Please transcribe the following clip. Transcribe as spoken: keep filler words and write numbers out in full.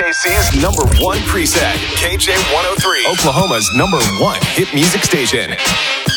K C's number one preset, K J one oh three, Oklahoma's number one hit music station.